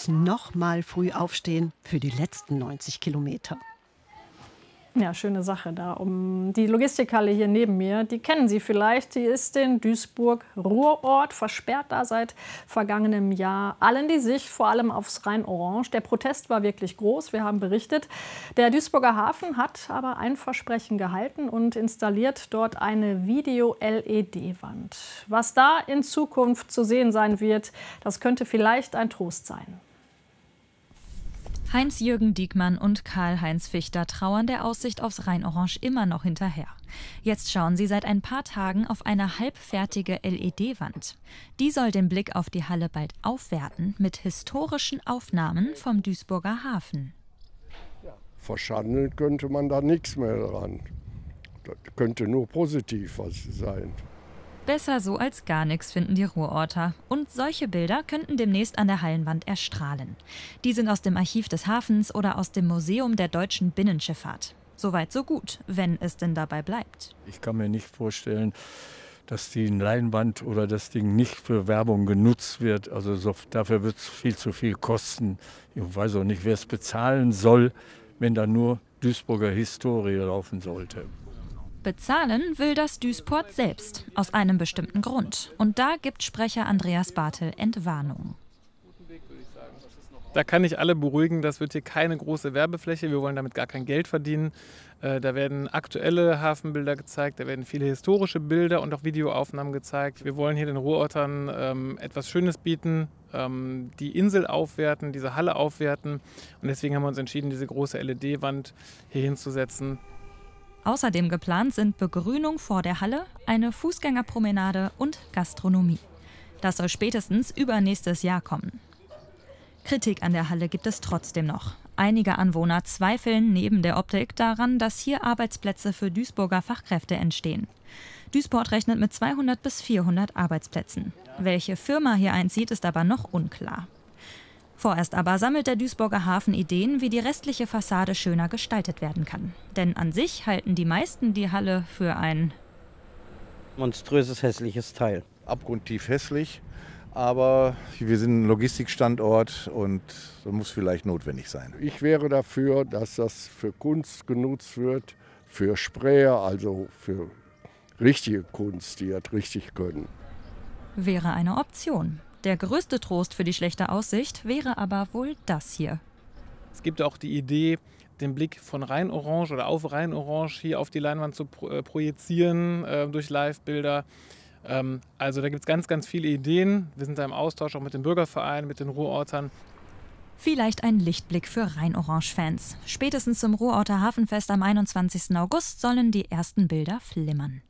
müssen noch mal früh aufstehen für die letzten 90 Kilometer. Ja, schöne Sache da. Die Logistikhalle hier neben mir, die kennen Sie vielleicht. Die ist in Duisburg-Ruhrort, versperrt da seit vergangenem Jahr allen die Sicht, vor allem aufs Rhein-Orange. Der Protest war wirklich groß, wir haben berichtet. Der Duisburger Hafen hat aber ein Versprechen gehalten und installiert dort eine Video-LED-Wand. Was da in Zukunft zu sehen sein wird, das könnte vielleicht ein Trost sein. Heinz-Jürgen Diekmann und Karl-Heinz Fichter trauern der Aussicht aufs Rhein-Orange immer noch hinterher. Jetzt schauen sie seit ein paar Tagen auf eine halbfertige LED-Wand. Die soll den Blick auf die Halle bald aufwerten mit historischen Aufnahmen vom Duisburger Hafen. Verschandeln könnte man da nichts mehr dran. Das könnte nur positiv was sein. Besser so als gar nichts, finden die Ruhrorter. Und solche Bilder könnten demnächst an der Hallenwand erstrahlen. Die sind aus dem Archiv des Hafens oder aus dem Museum der deutschen Binnenschifffahrt. Soweit so gut, wenn es denn dabei bleibt. Ich kann mir nicht vorstellen, dass die Leinwand oder das Ding nicht für Werbung genutzt wird. Also dafür wird es viel zu viel kosten. Ich weiß auch nicht, wer es bezahlen soll, wenn da nur Duisburger Historie laufen sollte. Bezahlen will das Duisport selbst, aus einem bestimmten Grund. Und da gibt Sprecher Andreas Bartel Entwarnung. Da kann ich alle beruhigen, das wird hier keine große Werbefläche. Wir wollen damit gar kein Geld verdienen. Da werden aktuelle Hafenbilder gezeigt, da werden viele historische Bilder und auch Videoaufnahmen gezeigt. Wir wollen hier den Ruhrortern etwas Schönes bieten, die Insel aufwerten, diese Halle aufwerten. Und deswegen haben wir uns entschieden, diese große LED-Wand hier hinzusetzen. Außerdem geplant sind Begrünung vor der Halle, eine Fußgängerpromenade und Gastronomie. Das soll spätestens übernächstes Jahr kommen. Kritik an der Halle gibt es trotzdem noch. Einige Anwohner zweifeln neben der Optik daran, dass hier Arbeitsplätze für Duisburger Fachkräfte entstehen. Duisport rechnet mit 200 bis 400 Arbeitsplätzen. Welche Firma hier einzieht, ist aber noch unklar. Vorerst aber sammelt der Duisburger Hafen Ideen, wie die restliche Fassade schöner gestaltet werden kann. Denn an sich halten die meisten die Halle für ein monströses, hässliches Teil. Abgrundtief hässlich, aber wir sind ein Logistikstandort und das muss vielleicht notwendig sein. Ich wäre dafür, dass das für Kunst genutzt wird, für Sprayer, also für richtige Kunst, die das richtig können. Wäre eine Option. Der größte Trost für die schlechte Aussicht wäre aber wohl das hier. Es gibt auch die Idee, den Blick von Rhein-Orange oder auf Rhein-Orange hier auf die Leinwand zu projizieren durch Live-Bilder. Also da gibt es ganz, ganz viele Ideen. Wir sind da im Austausch auch mit dem Bürgerverein, mit den Ruhrortern. Vielleicht ein Lichtblick für Rhein-Orange-Fans. Spätestens zum Ruhrorter Hafenfest am 21. August sollen die ersten Bilder flimmern.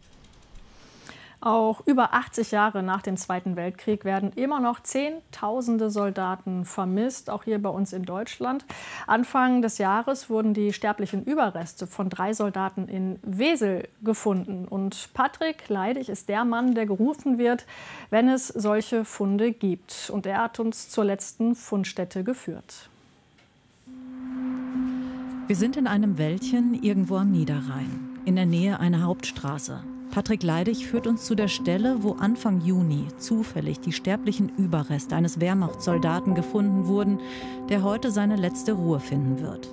Auch über 80 Jahre nach dem Zweiten Weltkrieg werden immer noch Zehntausende Soldaten vermisst, auch hier bei uns in Deutschland. Anfang des Jahres wurden die sterblichen Überreste von 3 Soldaten in Wesel gefunden. Und Patrick Leidig ist der Mann, der gerufen wird, wenn es solche Funde gibt. Und er hat uns zur letzten Fundstätte geführt. Wir sind in einem Wäldchen irgendwo am Niederrhein, in der Nähe einer Hauptstraße. Patrick Leidig führt uns zu der Stelle, wo Anfang Juni zufällig die sterblichen Überreste eines Wehrmachtssoldaten gefunden wurden, der heute seine letzte Ruhe finden wird.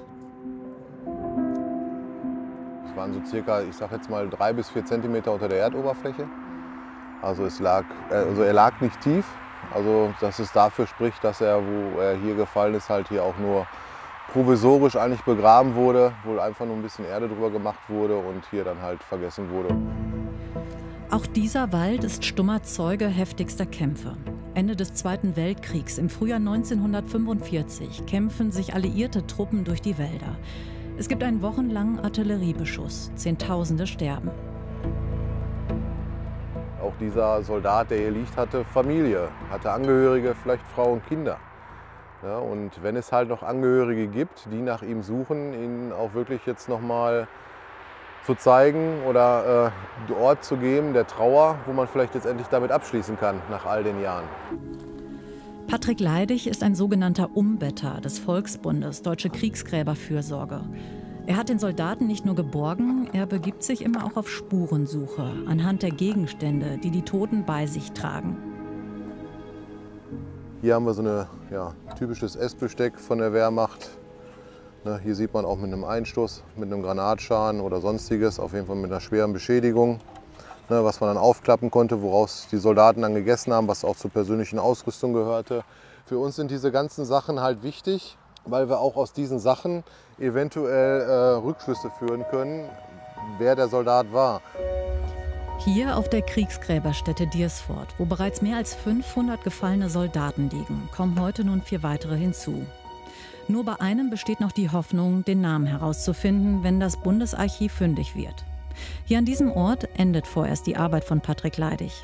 Es waren so circa, ich sag jetzt mal 3 bis 4 Zentimeter unter der Erdoberfläche. Also er lag nicht tief. Also dass es dafür spricht, dass er, wo er hier gefallen ist, halt hier auch nur provisorisch eigentlich begraben wurde, wohl einfach nur ein bisschen Erde drüber gemacht wurde und hier dann halt vergessen wurde. Auch dieser Wald ist stummer Zeuge heftigster Kämpfe. Ende des Zweiten Weltkriegs, im Frühjahr 1945, kämpfen sich alliierte Truppen durch die Wälder. Es gibt einen wochenlangen Artilleriebeschuss. Zehntausende sterben. Auch dieser Soldat, der hier liegt, hatte Familie, hatte Angehörige, vielleicht Frau und Kinder. Ja, und wenn es halt noch Angehörige gibt, die nach ihm suchen, ihn auch wirklich jetzt nochmal zu zeigen oder den Ort zu geben, der Trauer, wo man vielleicht jetzt endlich damit abschließen kann, nach all den Jahren. Patrick Leidig ist ein sogenannter Umbetter des Volksbundes Deutsche Kriegsgräberfürsorge. Er hat den Soldaten nicht nur geborgen, er begibt sich immer auch auf Spurensuche anhand der Gegenstände, die die Toten bei sich tragen. Hier haben wir so ein typisches Essbesteck von der Wehrmacht. Hier sieht man auch mit einem Einstoß, mit einem Granatschaden oder sonstiges, auf jeden Fall mit einer schweren Beschädigung, was man dann aufklappen konnte, woraus die Soldaten dann gegessen haben, was auch zur persönlichen Ausrüstung gehörte. Für uns sind diese ganzen Sachen halt wichtig, weil wir auch aus diesen Sachen eventuell Rückschlüsse führen können, wer der Soldat war. Hier auf der Kriegsgräberstätte Diersfordt, wo bereits mehr als 500 gefallene Soldaten liegen, kommen heute nun 4 weitere hinzu. Nur bei einem besteht noch die Hoffnung, den Namen herauszufinden, wenn das Bundesarchiv fündig wird. Hier an diesem Ort endet vorerst die Arbeit von Patrick Leidig.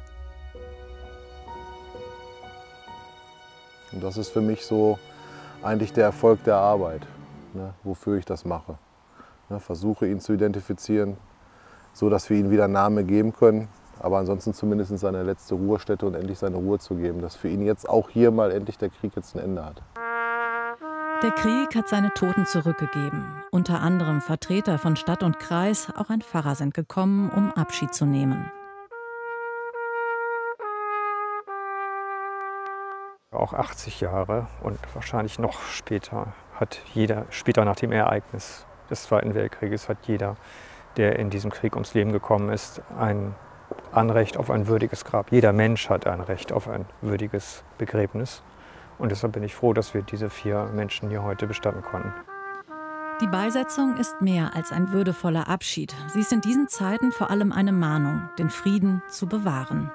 Und das ist für mich so eigentlich der Erfolg der Arbeit, wofür ich das mache. Versuche ihn zu identifizieren, so dass wir ihm wieder einen Namen geben können, aber ansonsten zumindest seine letzte Ruhestätte und endlich seine Ruhe zu geben, dass für ihn jetzt auch hier mal endlich der Krieg jetzt ein Ende hat. Der Krieg hat seine Toten zurückgegeben. Unter anderem Vertreter von Stadt und Kreis, auch ein Pfarrer sind gekommen, um Abschied zu nehmen. Auch 80 Jahre und wahrscheinlich noch später hat jeder, später nach dem Ereignis des Zweiten Weltkrieges, hat jeder, der in diesem Krieg ums Leben gekommen ist, ein Anrecht auf ein würdiges Grab. Jeder Mensch hat ein Recht auf ein würdiges Begräbnis. Und deshalb bin ich froh, dass wir diese 4 Menschen hier heute bestatten konnten. Die Beisetzung ist mehr als ein würdevoller Abschied. Sie ist in diesen Zeiten vor allem eine Mahnung, den Frieden zu bewahren.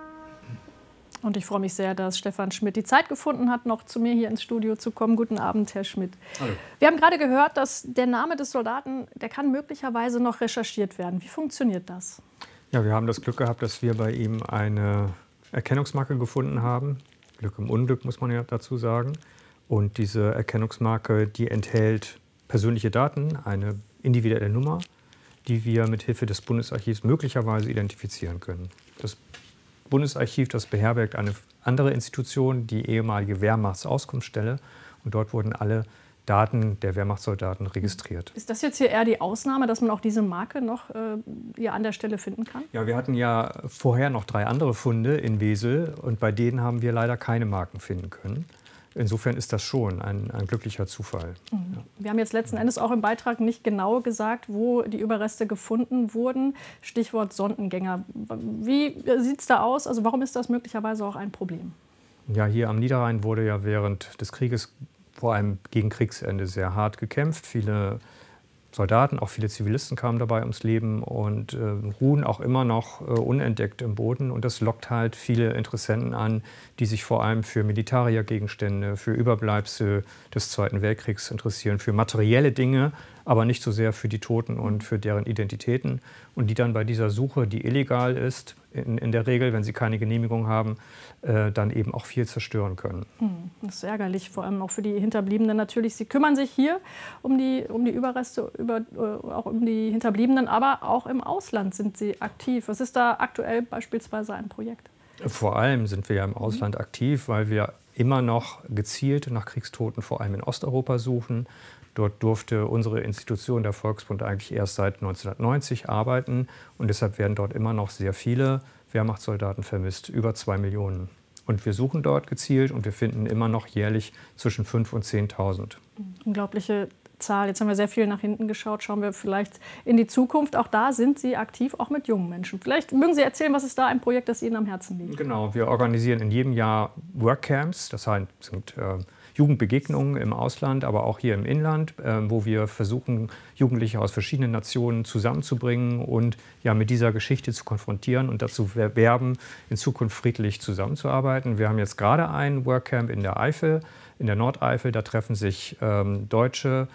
Und ich freue mich sehr, dass Stefan Schmidt die Zeit gefunden hat, noch zu mir hier ins Studio zu kommen. Guten Abend, Herr Schmidt. Hallo. Wir haben gerade gehört, dass der Name des Soldaten, der kann möglicherweise noch recherchiert werden. Wie funktioniert das? Ja, wir haben das Glück gehabt, dass wir bei ihm eine Erkennungsmarke gefunden haben. Glück im Unglück, muss man ja dazu sagen. Und diese Erkennungsmarke, die enthält persönliche Daten, eine individuelle Nummer, die wir mit Hilfe des Bundesarchivs möglicherweise identifizieren können. Das Bundesarchiv, das beherbergt eine andere Institution, die ehemalige Wehrmachtsauskunftsstelle. Und dort wurden alle Daten der Wehrmachtssoldaten registriert. Ist das jetzt hier eher die Ausnahme, dass man auch diese Marke noch hier an der Stelle finden kann? Ja, wir hatten ja vorher noch 3 andere Funde in Wesel und bei denen haben wir leider keine Marken finden können. Insofern ist das schon ein glücklicher Zufall. Mhm. Ja. Wir haben jetzt letzten Endes auch im Beitrag nicht genau gesagt, wo die Überreste gefunden wurden. Stichwort Sondengänger. Wie sieht es da aus? Also warum ist das möglicherweise auch ein Problem? Ja, hier am Niederrhein wurde ja während des Krieges vor allem gegen Kriegsende sehr hart gekämpft. Viele Soldaten, auch viele Zivilisten kamen dabei ums Leben und ruhen auch immer noch unentdeckt im Boden. Und das lockt halt viele Interessenten an, die sich vor allem für Militariergegenstände, für Überbleibsel des Zweiten Weltkriegs interessieren, für materielle Dinge, aber nicht so sehr für die Toten und für deren Identitäten. Und die dann bei dieser Suche, die illegal ist, in der Regel, wenn sie keine Genehmigung haben, dann eben auch viel zerstören können. Das ist ärgerlich, vor allem auch für die Hinterbliebenen natürlich. Sie kümmern sich hier um die Überreste, auch um die Hinterbliebenen, aber auch im Ausland sind Sie aktiv. Was ist da aktuell beispielsweise ein Projekt? Vor allem sind wir ja im Ausland aktiv, weil wir immer noch gezielt nach Kriegstoten vor allem in Osteuropa suchen. Dort durfte unsere Institution, der Volksbund, eigentlich erst seit 1990 arbeiten. Und deshalb werden dort immer noch sehr viele Wehrmachtssoldaten vermisst, über 2 Millionen. Und wir suchen dort gezielt und wir finden immer noch jährlich zwischen 5.000 und 10.000. Unglaubliche Zahl. Jetzt haben wir sehr viel nach hinten geschaut. Schauen wir vielleicht in die Zukunft. Auch da sind Sie aktiv, auch mit jungen Menschen. Vielleicht mögen Sie erzählen, was ist da ein Projekt, das Ihnen am Herzen liegt? Genau, wir organisieren in jedem Jahr Workcamps. Das sind Jugendbegegnungen im Ausland, aber auch hier im Inland, wo wir versuchen, Jugendliche aus verschiedenen Nationen zusammenzubringen und ja, mit dieser Geschichte zu konfrontieren und dazu werben, in Zukunft friedlich zusammenzuarbeiten. Wir haben jetzt gerade ein Workcamp in der Eifel, in der Nordeifel. Da treffen sich Deutsche,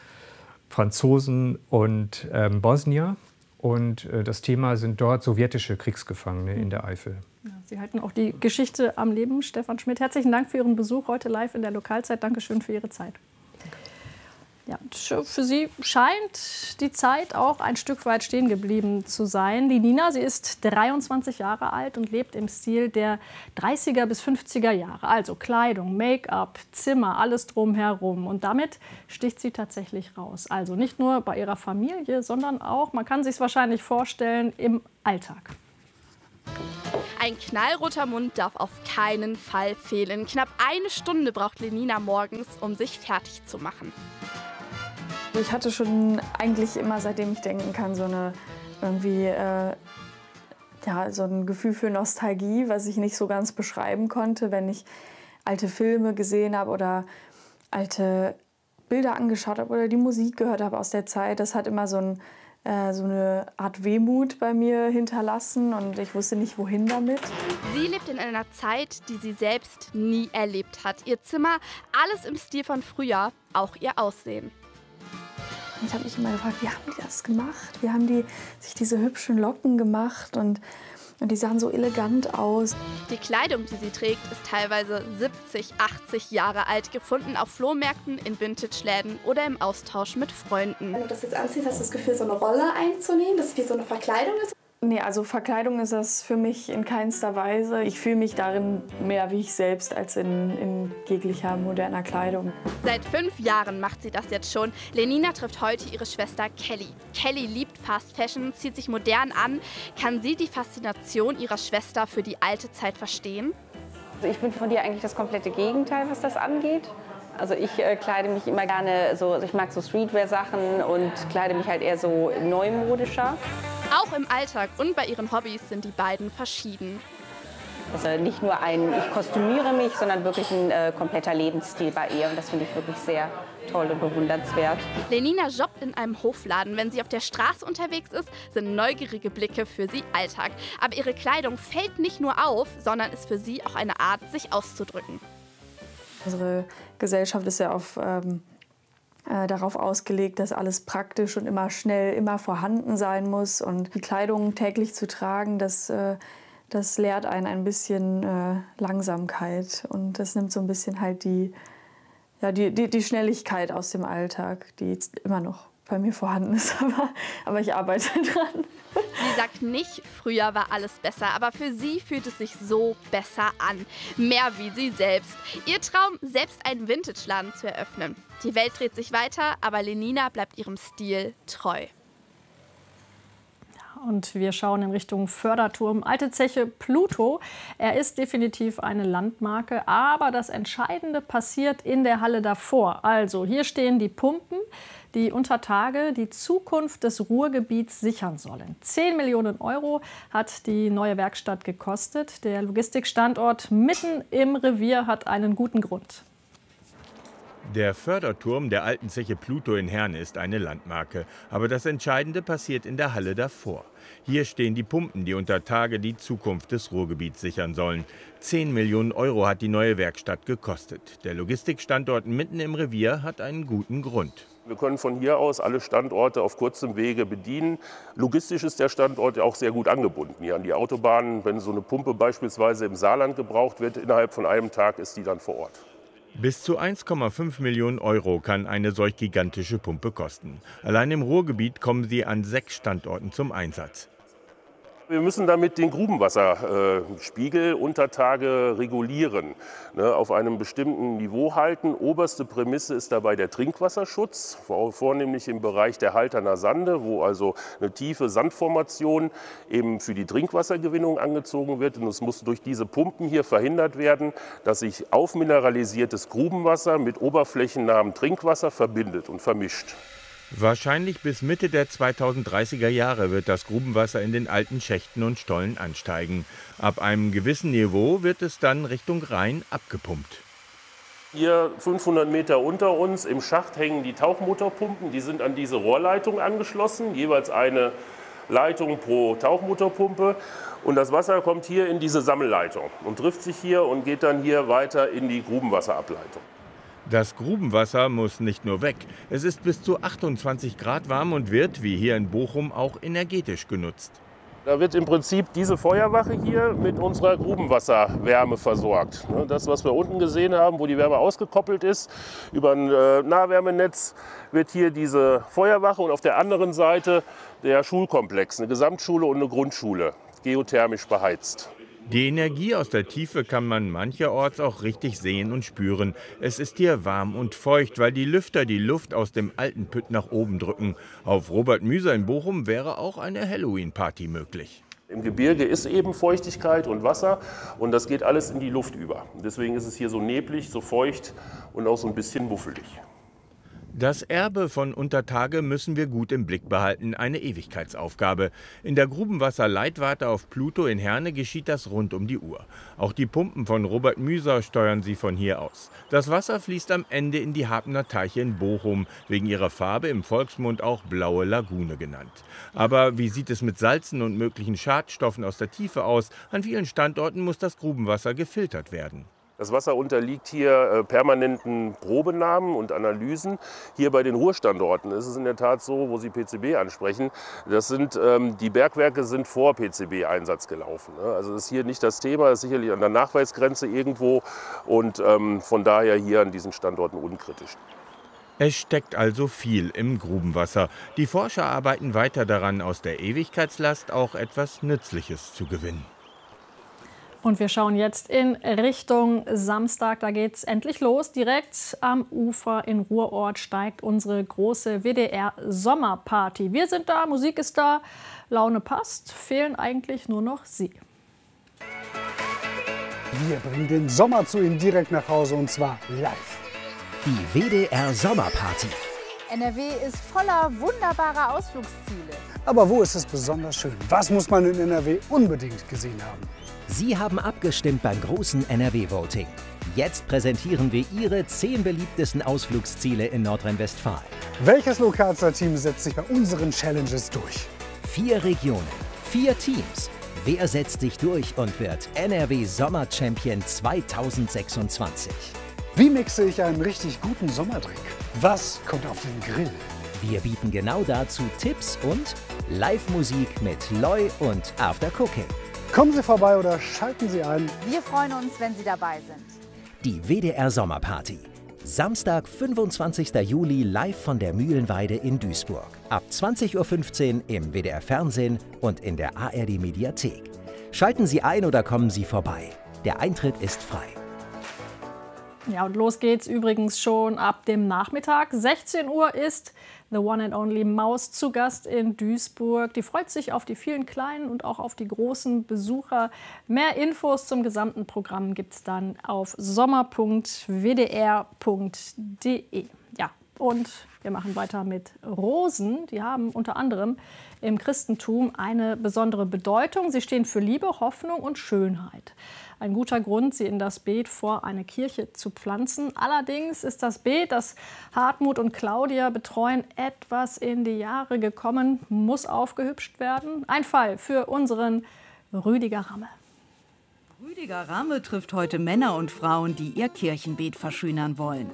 Franzosen und Bosnier. Und das Thema sind dort sowjetische Kriegsgefangene in der Eifel. Ja, Sie halten auch die Geschichte am Leben. Stefan Schmidt, herzlichen Dank für Ihren Besuch heute live in der Lokalzeit. Dankeschön für Ihre Zeit. Ja, für Sie scheint die Zeit auch ein Stück weit stehen geblieben zu sein. Die Nina, sie ist 23 Jahre alt und lebt im Stil der 30er bis 50er Jahre. Also Kleidung, Make-up, Zimmer, alles drumherum. Und damit sticht sie tatsächlich raus. Also nicht nur bei ihrer Familie, sondern auch, man kann sich es wahrscheinlich vorstellen, im Alltag. Ein knallroter Mund darf auf keinen Fall fehlen. Knapp 1 Stunde braucht Lenina morgens, um sich fertig zu machen. Ich hatte schon eigentlich immer, seitdem ich denken kann, so ein Gefühl für Nostalgie, was ich nicht so ganz beschreiben konnte, wenn ich alte Filme gesehen habe oder alte Bilder angeschaut habe oder die Musik gehört habe aus der Zeit. Das hat immer so eine Art Wehmut bei mir hinterlassen und ich wusste nicht, wohin damit. Sie lebt in einer Zeit, die sie selbst nie erlebt hat. Ihr Zimmer, alles im Stil von früher, auch ihr Aussehen. Ich habe mich immer gefragt, wie haben die das gemacht? Wie haben die sich diese hübschen Locken gemacht? Und die sahen so elegant aus. Die Kleidung, die sie trägt, ist teilweise 70, 80 Jahre alt, gefunden auf Flohmärkten, in Vintage-Läden oder im Austausch mit Freunden. Wenn du das jetzt anziehst, hast du das Gefühl, so eine Rolle einzunehmen, dass es wie so eine Verkleidung ist? Nee, also Verkleidung ist das für mich in keinster Weise. Ich fühle mich darin mehr wie ich selbst als in jeglicher moderner Kleidung. Seit 5 Jahren macht sie das jetzt schon. Lenina trifft heute ihre Schwester Kelly. Kelly liebt Fast Fashion, zieht sich modern an. Kann sie die Faszination ihrer Schwester für die alte Zeit verstehen? Also ich bin von dir eigentlich das komplette Gegenteil, was das angeht. Also ich kleide mich immer gerne so, ich mag so Streetwear-Sachen und kleide mich halt eher so neumodischer. Auch im Alltag und bei ihren Hobbys sind die beiden verschieden. Also nicht nur ich kostümiere mich, sondern wirklich ein kompletter Lebensstil bei ihr. Und das finde ich wirklich sehr toll und bewundernswert. Lenina jobbt in einem Hofladen. Wenn sie auf der Straße unterwegs ist, sind neugierige Blicke für sie Alltag. Aber ihre Kleidung fällt nicht nur auf, sondern ist für sie auch eine Art, sich auszudrücken. Unsere Gesellschaft ist ja darauf ausgelegt, dass alles praktisch und immer schnell, immer vorhanden sein muss. Und die Kleidung täglich zu tragen, das lehrt einen ein bisschen Langsamkeit. Und das nimmt so ein bisschen halt die Schnelligkeit aus dem Alltag, die jetzt immer noch bei mir vorhanden ist. Aber ich arbeite dran. Sie sagt nicht, früher war alles besser, aber für sie fühlt es sich so besser an. Mehr wie sie selbst. Ihr Traum, selbst einen Vintage-Laden zu eröffnen. Die Welt dreht sich weiter, aber Lenina bleibt ihrem Stil treu. Und wir schauen in Richtung Förderturm. Alte Zeche Pluto. Er ist definitiv eine Landmarke, aber das Entscheidende passiert in der Halle davor. Also hier stehen die Pumpen, die unter Tage die Zukunft des Ruhrgebiets sichern sollen. 10 Millionen € hat die neue Werkstatt gekostet. Der Logistikstandort mitten im Revier hat einen guten Grund. Der Förderturm der alten Zeche Pluto in Herne ist eine Landmarke. Aber das Entscheidende passiert in der Halle davor. Hier stehen die Pumpen, die unter Tage die Zukunft des Ruhrgebiets sichern sollen. 10 Millionen € hat die neue Werkstatt gekostet. Der Logistikstandort mitten im Revier hat einen guten Grund. Wir können von hier aus alle Standorte auf kurzem Wege bedienen. Logistisch ist der Standort auch sehr gut angebunden hier an die Autobahnen. Wenn so eine Pumpe beispielsweise im Saarland gebraucht wird, innerhalb von einem Tag ist die dann vor Ort. Bis zu 1,5 Millionen € kann eine solch gigantische Pumpe kosten. Allein im Ruhrgebiet kommen sie an 6 Standorten zum Einsatz. Wir müssen damit den Grubenwasserspiegel unter Tage regulieren, auf einem bestimmten Niveau halten. Oberste Prämisse ist dabei der Trinkwasserschutz, vornehmlich im Bereich der Halterner Sande, wo also eine tiefe Sandformation eben für die Trinkwassergewinnung angezogen wird. Und es muss durch diese Pumpen hier verhindert werden, dass sich aufmineralisiertes Grubenwasser mit oberflächennahem Trinkwasser verbindet und vermischt. Wahrscheinlich bis Mitte der 2030er Jahre wird das Grubenwasser in den alten Schächten und Stollen ansteigen. Ab einem gewissen Niveau wird es dann Richtung Rhein abgepumpt. Hier 500 Meter unter uns im Schacht hängen die Tauchmotorpumpen. Die sind an diese Rohrleitung angeschlossen, jeweils eine Leitung pro Tauchmotorpumpe. Und das Wasser kommt hier in diese Sammelleitung und trifft sich hier und geht dann hier weiter in die Grubenwasserableitung. Das Grubenwasser muss nicht nur weg, es ist bis zu 28 Grad warm und wird, wie hier in Bochum, auch energetisch genutzt. Da wird im Prinzip diese Feuerwache hier mit unserer Grubenwasserwärme versorgt. Das, was wir unten gesehen haben, wo die Wärme ausgekoppelt ist, über ein Nahwärmenetz wird hier diese Feuerwache und auf der anderen Seite der Schulkomplex, eine Gesamtschule und eine Grundschule, geothermisch beheizt. Die Energie aus der Tiefe kann man mancherorts auch richtig sehen und spüren. Es ist hier warm und feucht, weil die Lüfter die Luft aus dem alten Pütt nach oben drücken. Auf Robert Müser in Bochum wäre auch eine Halloween-Party möglich. Im Gebirge ist eben Feuchtigkeit und Wasser und das geht alles in die Luft über. Deswegen ist es hier so neblig, so feucht und auch so ein bisschen muffelig. Das Erbe von Untertage müssen wir gut im Blick behalten, eine Ewigkeitsaufgabe. In der Grubenwasserleitwarte auf Pluto in Herne geschieht das rund um die Uhr. Auch die Pumpen von Robert Müser steuern sie von hier aus. Das Wasser fließt am Ende in die Hapener Teiche in Bochum, wegen ihrer Farbe im Volksmund auch Blaue Lagune genannt. Aber wie sieht es mit Salzen und möglichen Schadstoffen aus der Tiefe aus? An vielen Standorten muss das Grubenwasser gefiltert werden. Das Wasser unterliegt hier permanenten Probenahmen und Analysen. Hier bei den Ruhrstandorten ist es in der Tat so, wo Sie PCB ansprechen, die Bergwerke sind vor PCB-Einsatz gelaufen. Also das ist hier nicht das Thema, das ist sicherlich an der Nachweisgrenze irgendwo und von daher hier an diesen Standorten unkritisch. Es steckt also viel im Grubenwasser. Die Forscher arbeiten weiter daran, aus der Ewigkeitslast auch etwas Nützliches zu gewinnen. Und wir schauen jetzt in Richtung Samstag. Da geht es endlich los. Direkt am Ufer in Ruhrort steigt unsere große WDR-Sommerparty. Wir sind da, Musik ist da, Laune passt. Fehlen eigentlich nur noch Sie. Wir bringen den Sommer zu Ihnen direkt nach Hause und zwar live. Die WDR-Sommerparty. NRW ist voller wunderbarer Ausflugsziele. Aber wo ist es besonders schön? Was muss man in NRW unbedingt gesehen haben? Sie haben abgestimmt beim großen NRW-Voting. Jetzt präsentieren wir Ihre 10 beliebtesten Ausflugsziele in Nordrhein-Westfalen. Welches Lokalstar-Team setzt sich bei unseren Challenges durch? 4 Regionen, 4 Teams. Wer setzt sich durch und wird NRW-Sommer-Champion 2026? Wie mixe ich einen richtig guten Sommerdrink? Was kommt auf den Grill? Wir bieten genau dazu Tipps und Live-Musik mit Loi und After Cooking. Kommen Sie vorbei oder schalten Sie ein. Wir freuen uns, wenn Sie dabei sind. Die WDR-Sommerparty. Samstag, 25. Juli, live von der Mühlenweide in Duisburg. Ab 20:15 Uhr im WDR-Fernsehen und in der ARD-Mediathek. Schalten Sie ein oder kommen Sie vorbei. Der Eintritt ist frei. Ja, und los geht's übrigens schon ab dem Nachmittag. 16 Uhr ist The One and Only Maus zu Gast in Duisburg. Die freut sich auf die vielen kleinen und auch auf die großen Besucher. Mehr Infos zum gesamten Programm gibt's dann auf sommer.wdr.de. Ja, und wir machen weiter mit Rosen. Die haben unter anderem im Christentum eine besondere Bedeutung. Sie stehen für Liebe, Hoffnung und Schönheit. Ein guter Grund, sie in das Beet vor eine Kirche zu pflanzen. Allerdings ist das Beet, das Hartmut und Claudia betreuen, etwas in die Jahre gekommen, muss aufgehübscht werden. Ein Fall für unseren Rüdiger Ramme. Rüdiger Ramme trifft heute Männer und Frauen, die ihr Kirchenbeet verschönern wollen.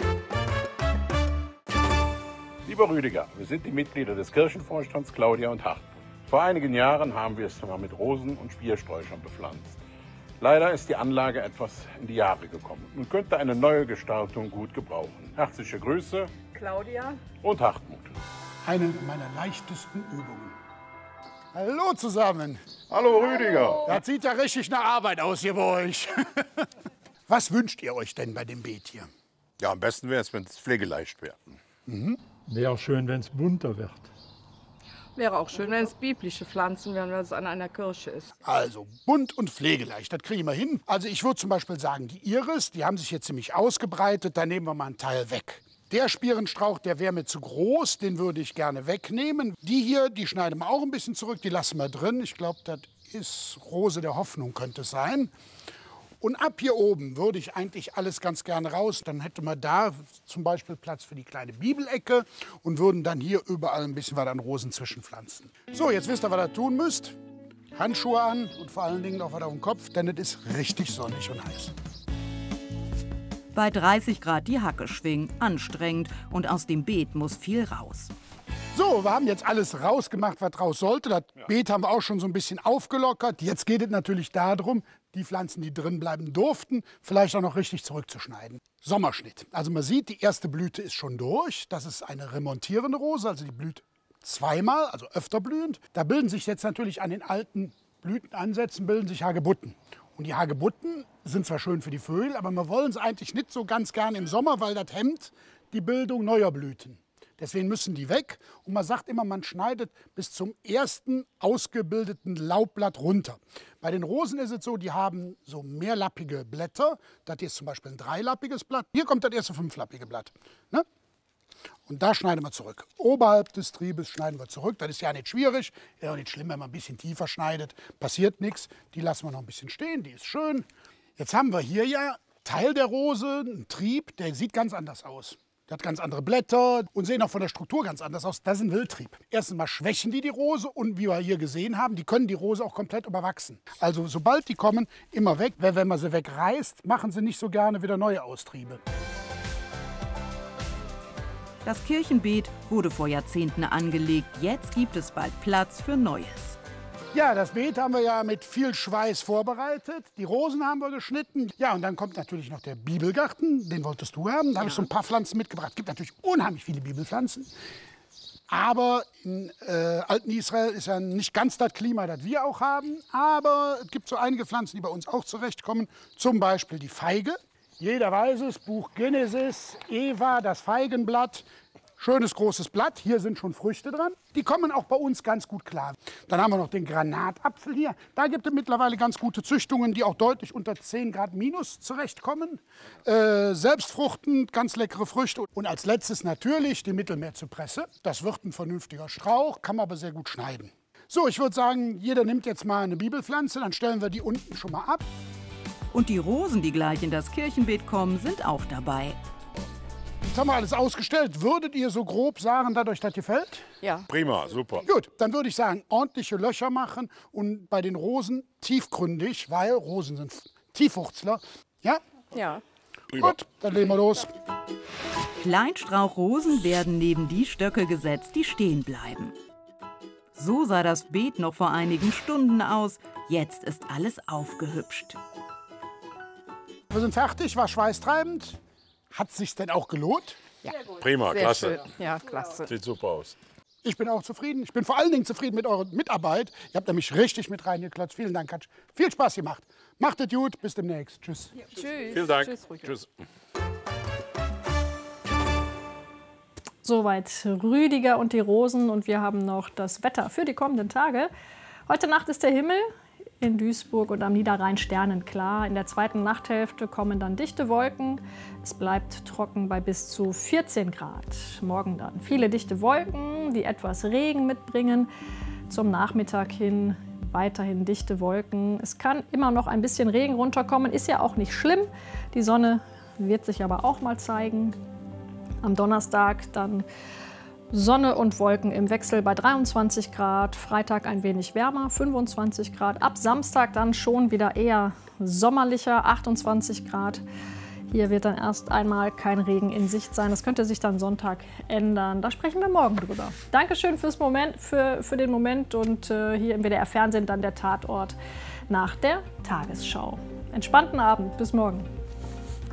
Lieber Rüdiger, wir sind die Mitglieder des Kirchenvorstands Claudia und Hartmut. Vor einigen Jahren haben wir es mal mit Rosen und Spiersträuchern bepflanzt. Leider ist die Anlage etwas in die Jahre gekommen und könnte eine neue Gestaltung gut gebrauchen. Herzliche Grüße, Claudia und Hartmut. Eine meiner leichtesten Übungen. Hallo zusammen. Hallo Rüdiger. Das sieht ja richtig nach Arbeit aus hier bei euch. Was wünscht ihr euch denn bei dem Beet hier? Ja, am besten wäre es, wenn es pflegeleicht wäre. Wäre auch schön, wenn es bunter wird. Wäre auch schön, wenn es biblische Pflanzen wären, wenn es an einer Kirche ist. Also bunt und pflegeleicht, das kriegen wir hin. Also ich würde zum Beispiel sagen, die Iris, die haben sich jetzt ziemlich ausgebreitet, da nehmen wir mal einen Teil weg. Der Spierenstrauch, der wäre mir zu groß, den würde ich gerne wegnehmen. Die hier, die schneiden wir auch ein bisschen zurück, die lassen wir drin. Ich glaube, das ist Rose der Hoffnung, könnte es sein. Und ab hier oben würde ich eigentlich alles ganz gerne raus. Dann hätte man da zum Beispiel Platz für die kleine Bibelecke und würden dann hier überall ein bisschen was an Rosen zwischenpflanzen. So, jetzt wisst ihr, was ihr tun müsst. Handschuhe an und vor allen Dingen auch was auf dem Kopf, denn es ist richtig sonnig und heiß. Bei 30 Grad die Hacke schwingen, anstrengend und aus dem Beet muss viel raus. So, wir haben jetzt alles rausgemacht, was raus sollte. Das Beet haben wir auch schon so ein bisschen aufgelockert. Jetzt geht es natürlich darum, die Pflanzen, die drin bleiben durften, vielleicht auch noch richtig zurückzuschneiden. Sommerschnitt. Also man sieht, die erste Blüte ist schon durch. Das ist eine remontierende Rose, also die blüht zweimal, also öfter blühend. Da bilden sich jetzt natürlich an den alten Blütenansätzen bilden sich Hagebutten. Und die Hagebutten sind zwar schön für die Vögel, aber wir wollen es eigentlich nicht so ganz gern im Sommer, weil das hemmt die Bildung neuer Blüten. Deswegen müssen die weg. Und man sagt immer, man schneidet bis zum ersten ausgebildeten Laubblatt runter. Bei den Rosen ist es so, die haben so mehrlappige Blätter. Das hier ist zum Beispiel ein dreilappiges Blatt. Hier kommt das erste fünflappige Blatt. Ne? Und da schneiden wir zurück. Oberhalb des Triebes schneiden wir zurück. Das ist ja nicht schwierig. Ist auch nicht schlimm, wenn man ein bisschen tiefer schneidet. Passiert nichts. Die lassen wir noch ein bisschen stehen. Die ist schön. Jetzt haben wir hier ja Teil der Rose, einen Trieb, der sieht ganz anders aus. Der hat ganz andere Blätter und sehen auch von der Struktur ganz anders aus. Das ist ein Wildtrieb. Erstens mal schwächen die Rose und wie wir hier gesehen haben, die können die Rose auch komplett überwachsen. Also sobald die kommen, immer weg. Weil wenn man sie wegreißt, machen sie nicht so gerne wieder neue Austriebe. Das Kirchenbeet wurde vor Jahrzehnten angelegt. Jetzt gibt es bald Platz für Neues. Ja, das Beet haben wir ja mit viel Schweiß vorbereitet. Die Rosen haben wir geschnitten. Ja, und dann kommt natürlich noch der Bibelgarten. Den wolltest du haben. Da habe ich so ein paar Pflanzen mitgebracht. Es gibt natürlich unheimlich viele Bibelpflanzen. Aber in alten Israel ist ja nicht ganz das Klima, das wir auch haben. Aber es gibt so einige Pflanzen, die bei uns auch zurechtkommen. Zum Beispiel die Feige. Jeder weiß es, Buch Genesis, Eva, das Feigenblatt. Schönes großes Blatt, hier sind schon Früchte dran. Die kommen auch bei uns ganz gut klar. Dann haben wir noch den Granatapfel hier. Da gibt es mittlerweile ganz gute Züchtungen, die auch deutlich unter 10 Grad minus zurechtkommen. Selbstfruchtend, ganz leckere Früchte. Und als letztes natürlich die Mittelmeerzypresse. Das wird ein vernünftiger Strauch, kann man aber sehr gut schneiden. So, ich würde sagen, jeder nimmt jetzt mal eine Bibelpflanze, dann stellen wir die unten schon mal ab. Und die Rosen, die gleich in das Kirchenbeet kommen, sind auch dabei. Jetzt haben wir alles ausgestellt. Würdet ihr so grob sagen, dass euch das gefällt? Ja. Prima, super. Gut, dann würde ich sagen, ordentliche Löcher machen und bei den Rosen tiefgründig, weil Rosen sind Tiefwurzler. Ja? Ja. Prima. Gut, dann legen wir los. Kleinstrauchrosen werden neben die Stöcke gesetzt, die stehen bleiben. So sah das Beet noch vor einigen Stunden aus. Jetzt ist alles aufgehübscht. Wir sind fertig, war schweißtreibend. Hat es sich denn auch gelohnt? Ja. Prima, Sehr klasse. schön. Ja, klasse. Sieht super aus. Ich bin auch zufrieden. Ich bin vor allen Dingen zufrieden mit eurer Mitarbeit. Ihr habt nämlich richtig mit reingeklotzt. Vielen Dank, hat viel Spaß gemacht. Macht es gut, bis demnächst. Tschüss. Ja. Tschüss. Vielen Dank. Tschüss. Soweit Rüdiger und die Rosen und wir haben noch das Wetter für die kommenden Tage. Heute Nacht ist der Himmel in Duisburg und am Niederrhein sternenklar. In der zweiten Nachthälfte kommen dann dichte Wolken. Es bleibt trocken bei bis zu 14 Grad. Morgen dann viele dichte Wolken, die etwas Regen mitbringen. Zum Nachmittag hin weiterhin dichte Wolken. Es kann immer noch ein bisschen Regen runterkommen, ist ja auch nicht schlimm. Die Sonne wird sich aber auch mal zeigen. Am Donnerstag dann Sonne und Wolken im Wechsel bei 23 Grad, Freitag ein wenig wärmer, 25 Grad. Ab Samstag dann schon wieder eher sommerlicher, 28 Grad. Hier wird dann erst einmal kein Regen in Sicht sein. Das könnte sich dann Sonntag ändern. Da sprechen wir morgen drüber. Dankeschön für den Moment und hier im WDR Fernsehen dann der Tatort nach der Tagesschau. Entspannten Abend, bis morgen.